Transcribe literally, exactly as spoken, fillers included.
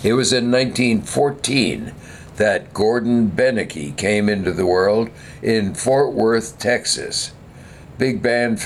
It was in nineteen fourteen that Gordon Benneke came into the world in Fort Worth, Texas. Big band